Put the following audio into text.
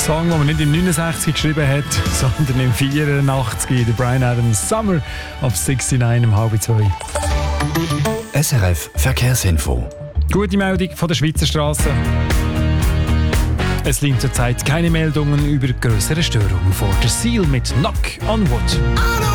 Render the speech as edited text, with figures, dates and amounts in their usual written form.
Song, den man nicht im 69 geschrieben hat, sondern im 84. Der Bryan Adams Summer auf 69 um 1:30. SRF Verkehrsinfo. Gute Meldung von der Schweizer Straße. Es liegen zurzeit keine Meldungen über größere Störungen vor. Der Seal mit Knock on Wood.